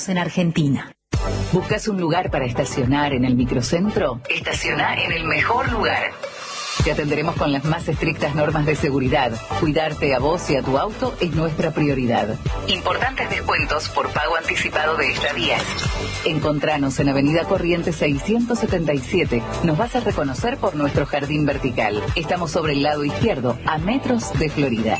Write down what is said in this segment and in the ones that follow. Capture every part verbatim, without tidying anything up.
En Argentina. ¿Buscas un lugar para estacionar en el microcentro? Estaciona en el mejor lugar. Te atenderemos con las más estrictas normas de seguridad. Cuidarte a vos y a tu auto es nuestra prioridad. Importantes descuentos por pago anticipado de estadías. Encontranos en Avenida Corrientes seiscientos setenta y siete. Nos vas a reconocer por nuestro jardín vertical. Estamos sobre el lado izquierdo, a metros de Florida.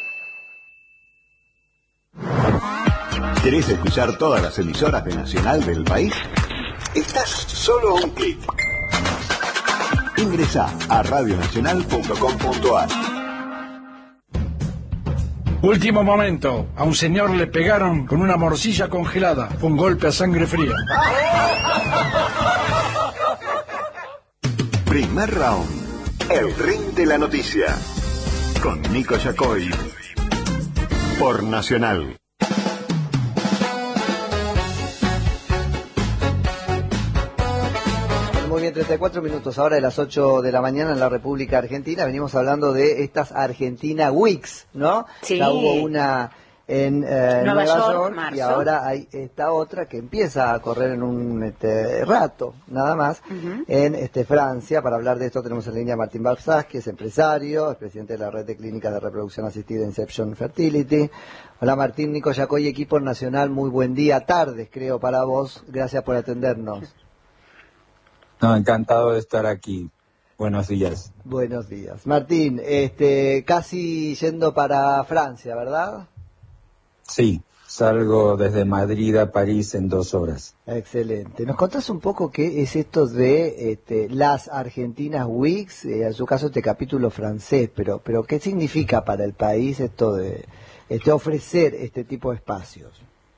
¿Querés escuchar todas las emisoras de Nacional del país? Estás solo a un clic. Ingresá a radio nacional punto com punto a r. Último momento. A un señor le pegaron con una morcilla congelada. Fue un golpe a sangre fría. Primer round. El ring de la noticia. Con Nico Yacoy. Por Nacional. Muy bien, treinta y cuatro minutos ahora de las ocho de la mañana en la República Argentina. Venimos hablando de estas Argentina Weeks, ¿no? Sí. Ya hubo una en eh, Nueva, Nueva York, York marzo. Y ahora hay esta otra que empieza a correr en un este, rato, nada más, uh-huh. en este, Francia. Para hablar de esto tenemos en línea a Martín Barzás, que es empresario, es presidente de la Red de Clínicas de Reproducción Asistida Inception Fertility. Hola Martín, Nico Yacoy, equipo nacional, muy buen día, tardes creo para vos, gracias por atendernos. No, encantado de estar aquí. Buenos días. Buenos días. Martín, este, casi yendo para Francia, ¿verdad? Sí, salgo desde Madrid a París en dos horas. Excelente. ¿Nos contás un poco qué es esto de este, las Argentinas Weeks? Eh, en su caso este capítulo francés, pero, pero ¿qué significa para el país esto de este, ofrecer este tipo de espacios?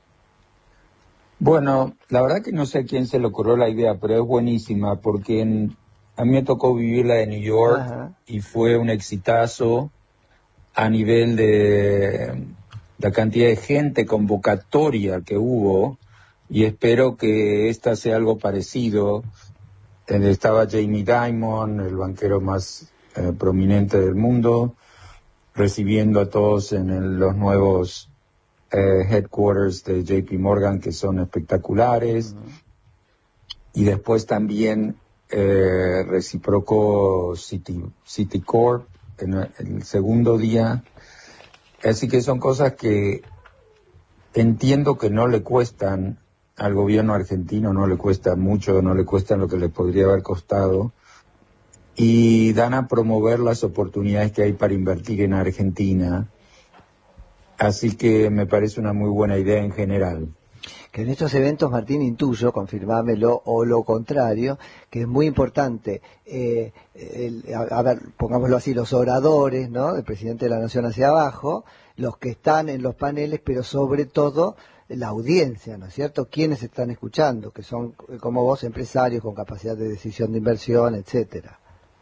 Bueno, la verdad que no sé a quién se le ocurrió la idea, pero es buenísima porque en, a mí me tocó vivirla de New York. Ajá. Y fue un exitazo a nivel de la cantidad de gente, convocatoria que hubo, y espero que esta sea algo parecido. Estaba Jamie Dimon, el banquero más eh, prominente del mundo, recibiendo a todos en el, los nuevos Eh, headquarters de J P Morgan, que son espectaculares. Uh-huh. Y después también eh, reciprocó Citi, Citicorp en, en el segundo día. Así que son cosas que entiendo que no le cuestan al gobierno argentino, no le cuesta mucho, no le cuestan lo que le podría haber costado, y dan a promover las oportunidades que hay para invertir en Argentina. Así que me parece una muy buena idea en general. Que en estos eventos, Martín, intuyo, confirmámelo, o lo contrario, que es muy importante, eh, el, a, a ver, pongámoslo así, los oradores, ¿no?, del presidente de la Nación hacia abajo, los que están en los paneles, pero sobre todo la audiencia, ¿no es cierto?, quienes están escuchando, que son, como vos, empresarios con capacidad de decisión de inversión, etcétera.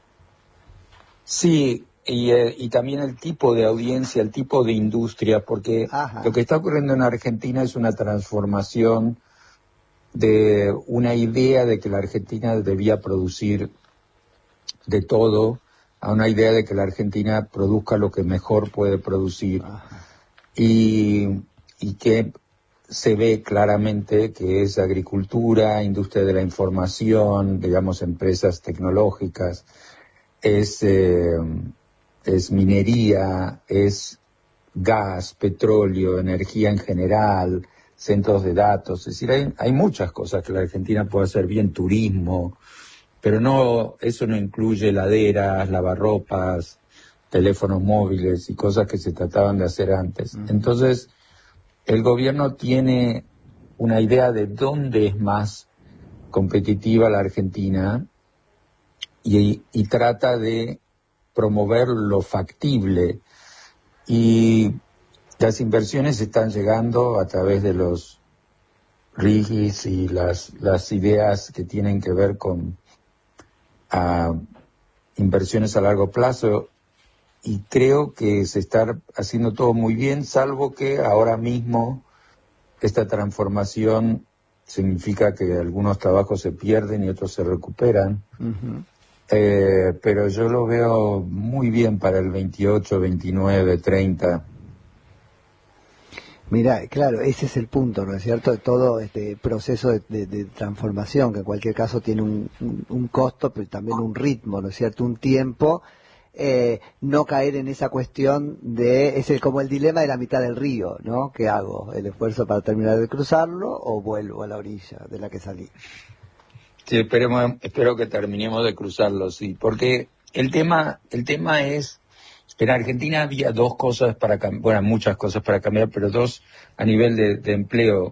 Sí. Y, eh, y también el tipo de audiencia, el tipo de industria, porque Ajá. lo que está ocurriendo en Argentina es una transformación de una idea de que la Argentina debía producir de todo a una idea de que la Argentina produzca lo que mejor puede producir. Y, y que se ve claramente que es agricultura, industria de la información, digamos empresas tecnológicas, es... Eh, es minería, es gas, petróleo, energía en general, centros de datos. Es decir, hay, hay muchas cosas que la Argentina puede hacer bien, turismo, pero no, eso no incluye heladeras, lavarropas, teléfonos móviles y cosas que se trataban de hacer antes. Uh-huh. Entonces, el gobierno tiene una idea de dónde es más competitiva la Argentina y, y trata de promover lo factible, y las inversiones están llegando a través de los R I G I S y las, las ideas que tienen que ver con uh, inversiones a largo plazo, y creo que se está haciendo todo muy bien, salvo que ahora mismo esta transformación significa que algunos trabajos se pierden y otros se recuperan. Uh-huh. Eh, pero yo lo veo muy bien para el veintiocho, veintinueve, treinta. Mira, claro, ese es el punto, ¿no es cierto? De todo este proceso de, de, de transformación, que en cualquier caso tiene un, un, un costo, pero también un ritmo, ¿no es cierto? Un tiempo, eh, no caer en esa cuestión de, es el, como el dilema de la mitad del río, ¿no? ¿Qué hago? ¿El esfuerzo para terminar de cruzarlo o vuelvo a la orilla de la que salí? Sí, esperemos, espero que terminemos de cruzarlo, sí, porque el tema, el tema es, en Argentina había dos cosas para cambiar, bueno, muchas cosas para cambiar, pero dos a nivel de, de empleo.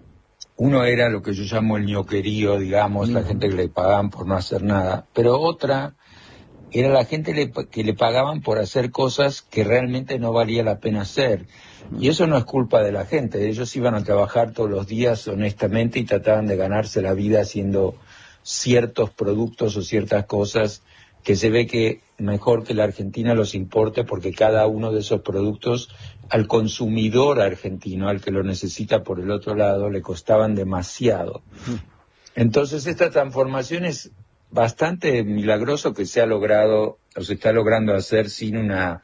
Uno era lo que yo llamo el ñoquerío, digamos, mm. la gente que le pagaban por no hacer nada, pero otra era la gente le, que le pagaban por hacer cosas que realmente no valía la pena hacer. Y eso no es culpa de la gente, ellos iban a trabajar todos los días honestamente y trataban de ganarse la vida haciendo ciertos productos o ciertas cosas que se ve que mejor que la Argentina los importe porque cada uno de esos productos al consumidor argentino, al que lo necesita por el otro lado, le costaban demasiado. Entonces esta transformación es bastante milagroso que se ha logrado, o se está logrando hacer sin una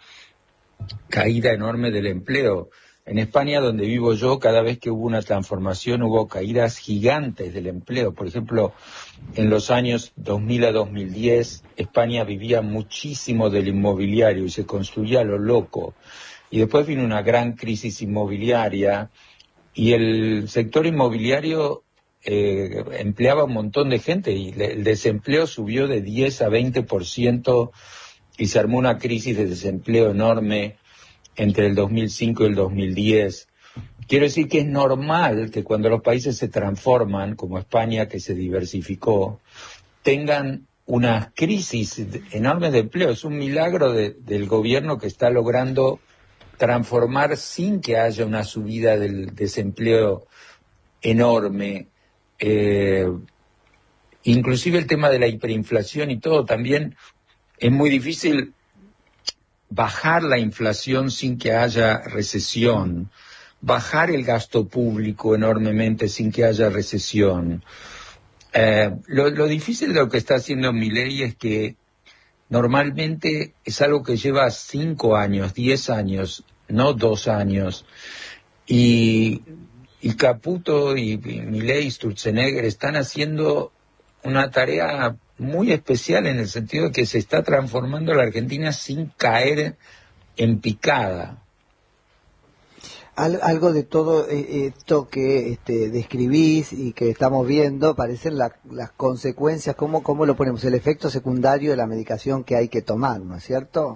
caída enorme del empleo. En España, donde vivo yo, cada vez que hubo una transformación hubo caídas gigantes del empleo. Por ejemplo, en los años dos mil a dos mil diez, España vivía muchísimo del inmobiliario y se construía a lo loco. Y después vino una gran crisis inmobiliaria y el sector inmobiliario eh, empleaba un montón de gente y el desempleo subió de diez a veinte por ciento y se armó una crisis de desempleo enorme entre el dos mil cinco y el dos mil diez. Quiero decir que es normal que cuando los países se transforman, como España que se diversificó, tengan una crisis enorme de empleo. Es un milagro de, del gobierno que está logrando transformar sin que haya una subida del desempleo enorme. Eh, inclusive el tema de la hiperinflación y todo también es muy difícil bajar la inflación sin que haya recesión, bajar el gasto público enormemente sin que haya recesión. Eh, lo, lo difícil de lo que está haciendo Milei es que normalmente es algo que lleva cinco años, diez años, no dos años, y, y Caputo y, y Milei y Sturzenegger están haciendo una tarea muy especial en el sentido de que se está transformando la Argentina sin caer en picada. Al, algo de todo esto que este, describís y que estamos viendo parecen la, las consecuencias, ¿cómo, cómo lo ponemos? El efecto secundario de la medicación que hay que tomar, ¿no es cierto?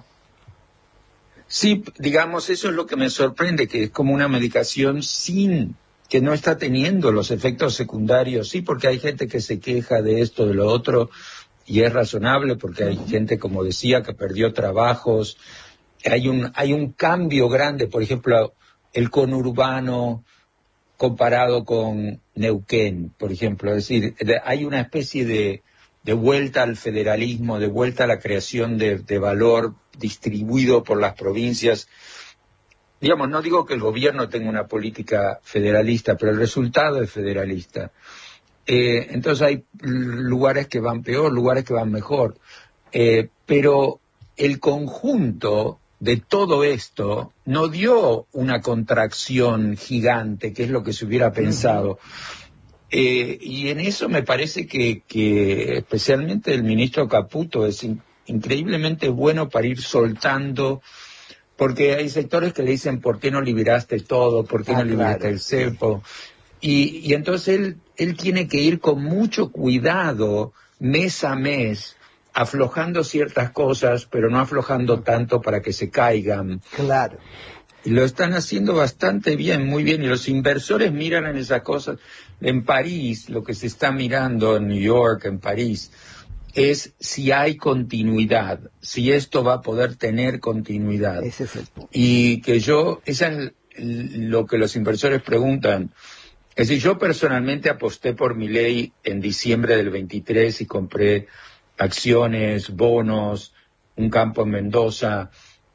Sí, digamos, eso es lo que me sorprende, que es como una medicación sin... que no está teniendo los efectos secundarios, sí, porque hay gente que se queja de esto, de lo otro, y es razonable porque hay gente, como decía, que perdió trabajos, hay un, hay un cambio grande, por ejemplo, el conurbano comparado con Neuquén, por ejemplo, es decir, hay una especie de, de vuelta al federalismo, de vuelta a la creación de, de valor distribuido por las provincias. Digamos, no digo que el gobierno tenga una política federalista, pero el resultado es federalista. Eh, entonces hay lugares que van peor, lugares que van mejor. Eh, pero el conjunto de todo esto no dio una contracción gigante, que es lo que se hubiera pensado. Eh, y en eso me parece que, que especialmente el ministro Caputo es in- increíblemente bueno para ir soltando. Porque hay sectores que le dicen, ¿por qué no liberaste todo? ¿Por qué ah, no liberaste claro, el cepo? Sí. Y, y entonces él, él tiene que ir con mucho cuidado, mes a mes, aflojando ciertas cosas, pero no aflojando tanto para que se caigan. Claro. Y lo están haciendo bastante bien, muy bien, y los inversores miran en esas cosas. En París, lo que se está mirando en New York, en París, es si hay continuidad, si esto va a poder tener continuidad. Ese es el punto. Y que yo, eso es lo que los inversores preguntan. Es decir, yo personalmente aposté por Milei en diciembre del veintitrés y compré acciones, bonos, un campo en Mendoza,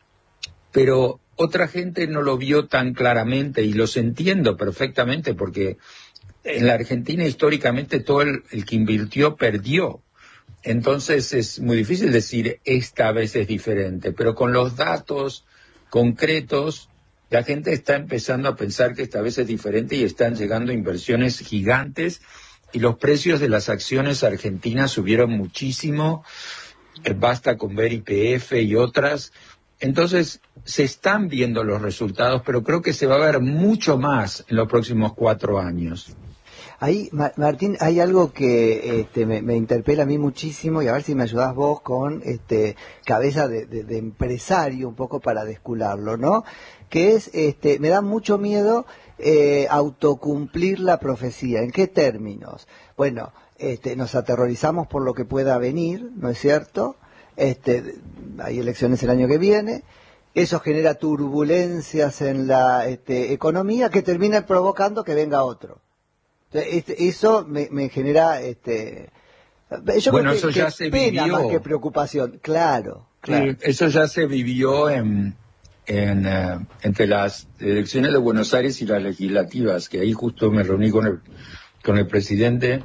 pero otra gente no lo vio tan claramente y los entiendo perfectamente porque en la Argentina históricamente todo el, el que invirtió perdió. Entonces es muy difícil decir esta vez es diferente, pero con los datos concretos la gente está empezando a pensar que esta vez es diferente y están llegando inversiones gigantes y los precios de las acciones argentinas subieron muchísimo, eh, basta con ver Y P F y otras. Entonces, se están viendo los resultados, pero creo que se va a ver mucho más en los próximos cuatro años. Ahí, Martín, hay algo que este, me, me interpela a mí muchísimo, y a ver si me ayudás vos con este, cabeza de, de, de empresario, un poco para descularlo, ¿no? Que es, este, me da mucho miedo eh, autocumplir la profecía. ¿En qué términos? Bueno, este, nos aterrorizamos por lo que pueda venir, ¿no es cierto? Este, hay elecciones el año que viene. Eso genera turbulencias en la este, economía que terminan provocando que venga otro. Eso me, me genera, este, yo bueno, creo que, eso ya que se pena vivió. Más que preocupación, claro, claro. Sí, eso ya se vivió en, en uh, entre las elecciones de Buenos Aires y las legislativas, que ahí justo me reuní con el, con el presidente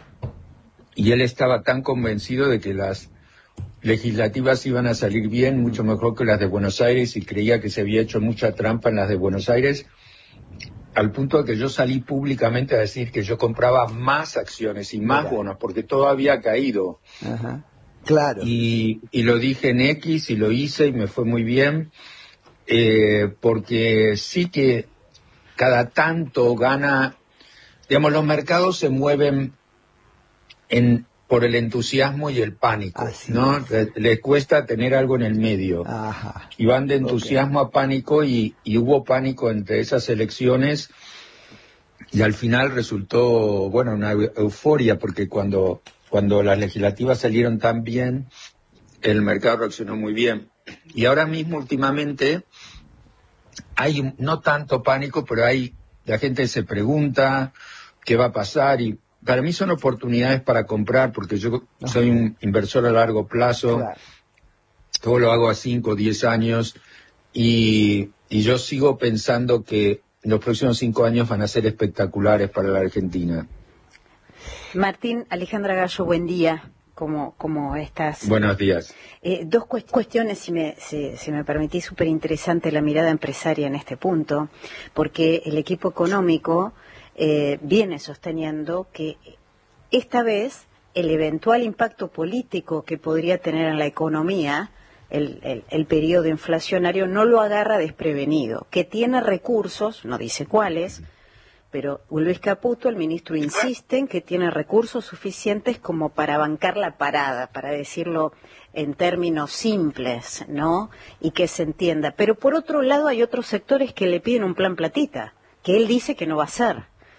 y él estaba tan convencido de que las legislativas iban a salir bien, mucho mejor que las de Buenos Aires, y creía que se había hecho mucha trampa en las de Buenos Aires, al punto de que yo salí públicamente a decir que yo compraba más acciones y más Mira. bonos, porque todo había caído. Ajá. Claro. Y, y lo dije en X y lo hice y me fue muy bien, eh, porque sí que cada tanto gana, digamos, los mercados se mueven en por el entusiasmo y el pánico, Así ¿no? es. Les le cuesta tener algo en el medio. Ajá. Y van de entusiasmo okay. a pánico y, y hubo pánico entre esas elecciones y al final resultó, bueno, una euforia, porque cuando, cuando las legislativas salieron tan bien, el mercado reaccionó muy bien. Y ahora mismo, últimamente, hay no tanto pánico, pero hay, la gente se pregunta qué va a pasar, y para mí son oportunidades para comprar, porque yo Ajá. soy un inversor a largo plazo, Claro. todo lo hago a cinco o diez años, y, y yo sigo pensando que los próximos cinco años van a ser espectaculares para la Argentina. Martín, Alejandra Gallo, buen día. ¿Cómo, cómo estás? Buenos días. Eh, dos cu- cuestiones, si me, si, si me permitís, súper interesante la mirada empresaria en este punto, porque el equipo económico eh, viene sosteniendo que esta vez el eventual impacto político que podría tener en la economía el, el, el periodo inflacionario no lo agarra desprevenido, que tiene recursos, no dice cuáles, pero Luis Caputo, el ministro, insiste en que tiene recursos suficientes como para bancar la parada, para decirlo en términos simples, ¿no? Y que se entienda. Pero por otro lado hay otros sectores que le piden un plan platita, que él dice que no va a hacer.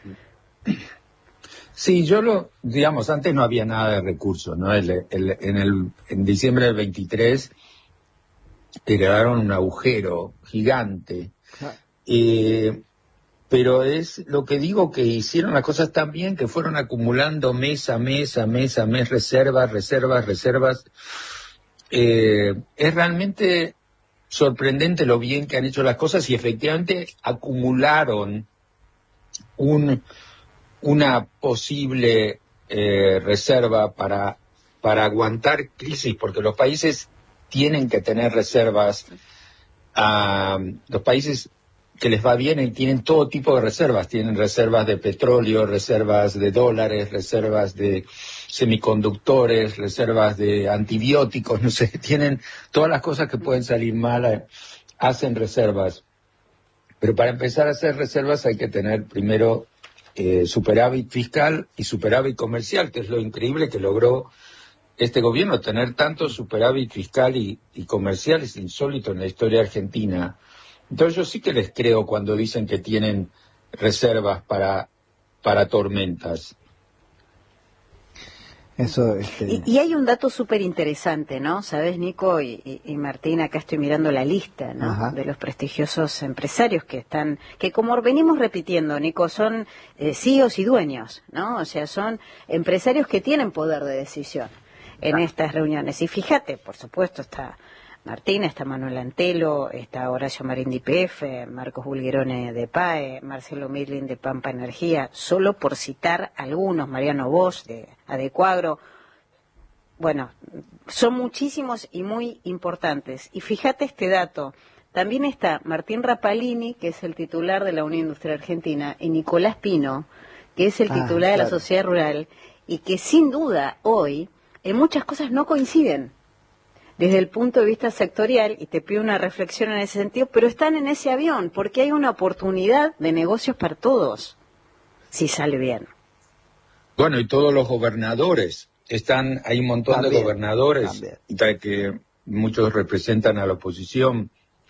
Sí, yo lo, digamos, antes no había nada de recursos, ¿no? El, el, en, el, en diciembre del veintitrés crearon un agujero gigante. Eh, pero es lo que digo, que hicieron las cosas tan bien que fueron acumulando mes a mes, a mes a mes, reservas, reservas, reservas. Eh, es realmente sorprendente lo bien que han hecho las cosas y efectivamente acumularon un, una posible eh, reserva para, para aguantar crisis, porque los países tienen que tener reservas. Uh, los países que les va bien y tienen todo tipo de reservas, tienen reservas de petróleo, reservas de dólares, reservas de semiconductores, reservas de antibióticos, no sé, tienen todas las cosas que pueden salir mal, hacen reservas. Pero para empezar a hacer reservas hay que tener primero eh, superávit fiscal y superávit comercial, que es lo increíble que logró este gobierno, tener tanto superávit fiscal y, y comercial, es insólito en la historia argentina. Entonces yo sí que les creo cuando dicen que tienen reservas para, para tormentas. Eso, este... y, y hay un dato súper interesante, ¿no? ¿Sabes, Nico y, y, y Martín? Acá estoy mirando la lista, ¿no? Ajá. De los prestigiosos empresarios que están, que como venimos repitiendo, Nico, son eh, C E Os y dueños, ¿no? O sea, son empresarios que tienen poder de decisión en estas reuniones. Y fíjate, por supuesto, está Martín, está Manuel Antelo, está Horacio Marín de Y P F, Marcos Bulgerone de P A E, Marcelo Mirlin de Pampa Energía, solo por citar algunos, Mariano Bosch de Adecuagro. Bueno, son muchísimos y muy importantes. Y fíjate este dato, también está Martín Rapalini, que es el titular de la Unión Industrial Argentina, y Nicolás Pino, que es el titular ah, claro. de la Sociedad Rural, y que sin duda hoy en muchas cosas no coinciden desde el punto de vista sectorial, y te pido una reflexión en ese sentido, pero están en ese avión porque hay una oportunidad de negocios para todos, si sale bien. Bueno, y todos los gobernadores, están, hay un montón también, de gobernadores también. que muchos representan a la oposición.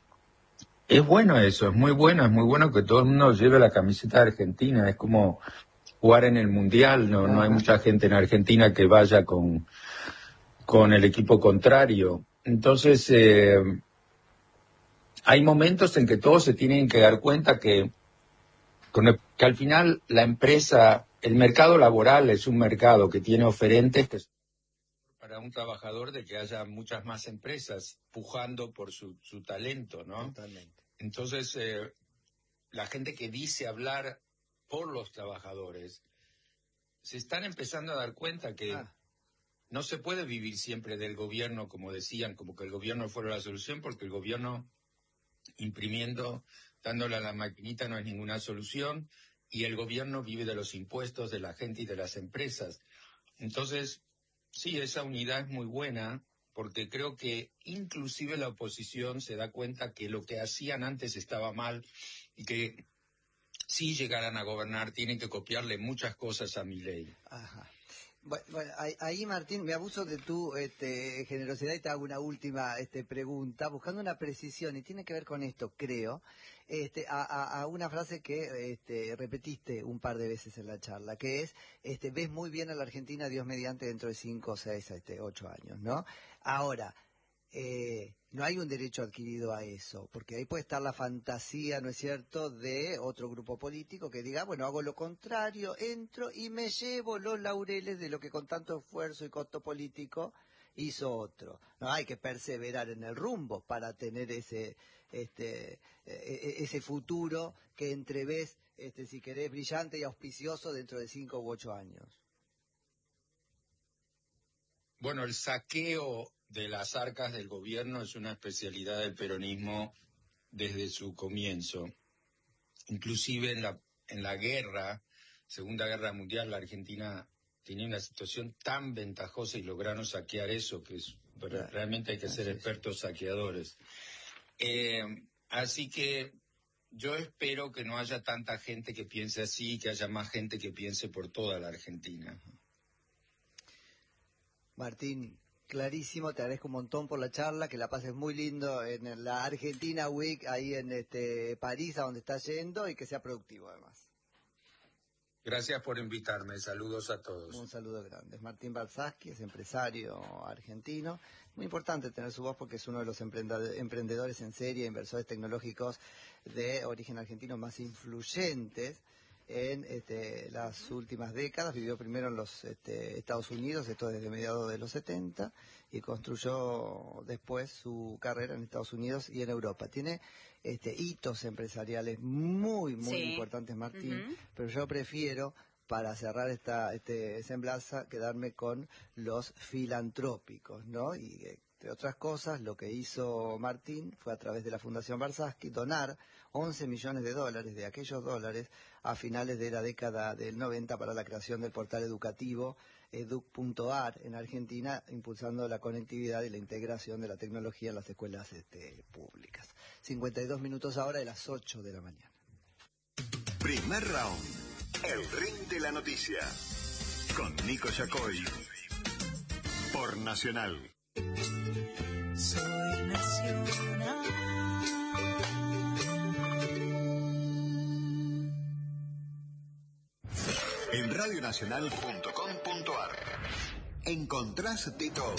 Es bueno eso, es muy bueno, es muy bueno que todo el mundo lleve la camiseta de Argentina, es como jugar en el Mundial, no, no hay mucha gente en Argentina que vaya con... con el equipo contrario. Entonces, eh, hay momentos en que todos se tienen que dar cuenta que, con el, que al final la empresa, el mercado laboral es un mercado que tiene oferentes que para un trabajador de que haya muchas más empresas pujando por su, su talento, ¿no? Totalmente. Entonces, eh, la gente que dice hablar por los trabajadores se están empezando a dar cuenta que ah. no se puede vivir siempre del gobierno, como decían, como que el gobierno fuera la solución, porque el gobierno imprimiendo, dándole a la maquinita no es ninguna solución, y el gobierno vive de los impuestos de la gente y de las empresas. Entonces, sí, esa unidad es muy buena, porque creo que inclusive la oposición se da cuenta que lo que hacían antes estaba mal, y que si llegaran a gobernar tienen que copiarle muchas cosas a Milei. Ajá. Bueno, ahí Martín, me abuso de tu este, generosidad y te hago una última este, pregunta, buscando una precisión, y tiene que ver con esto, creo, este, a, a, a una frase que este, repetiste un par de veces en la charla, que es, este, ves muy bien a la Argentina, Dios mediante, dentro de cinco, seis, este, ocho años, ¿no? Ahora, eh, no hay un derecho adquirido a eso, porque ahí puede estar la fantasía, ¿no es cierto?, de otro grupo político que diga, bueno, hago lo contrario, entro y me llevo los laureles de lo que con tanto esfuerzo y costo político hizo otro. No hay que perseverar en el rumbo para tener ese este ese futuro que entreves, este, si querés, brillante y auspicioso dentro de cinco u ocho años. Bueno, el saqueo de las arcas del gobierno es una especialidad del peronismo desde su comienzo. Inclusive en la, en la guerra, Segunda Guerra Mundial, la Argentina tenía una situación tan ventajosa y lograron saquear eso, que es, claro, realmente hay que ser expertos saqueadores. Eh, así que yo espero que no haya tanta gente que piense así, que haya más gente que piense por toda la Argentina. Martín, clarísimo, te agradezco un montón por la charla, que la pases muy lindo en la Argentina Week, ahí en este París, a donde estás yendo, y que sea productivo además. Gracias por invitarme, saludos a todos. Un saludo grande. Martín Balsaschi es empresario argentino, muy importante tener su voz porque es uno de los emprendedores en serie, inversores tecnológicos de origen argentino más influyentes en este, las últimas décadas. Vivió primero en los este, Estados Unidos, esto desde mediados de los setenta, y construyó después su carrera en Estados Unidos y en Europa. Tiene este, hitos empresariales muy, muy sí. importantes, Martín, uh-huh. pero yo prefiero, para cerrar esta este, semblanza, quedarme con los filantrópicos, ¿no? Y entre otras cosas, lo que hizo Martín fue, a través de la Fundación Balsaschi, donar once millones de dólares, de aquellos dólares, a finales de la década del noventa, para la creación del portal educativo edu punto ar en Argentina, impulsando la conectividad y la integración de la tecnología en las escuelas este, públicas. cincuenta y dos minutos ahora de las ocho de la mañana. Primer round. El ring de la noticia. Con Nico Yacoy. Por Nacional. Soy Nacional. En radio nacional punto com punto ar encontrás de todo.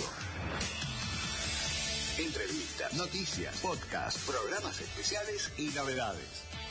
Entrevistas, noticias, podcasts, programas especiales y novedades.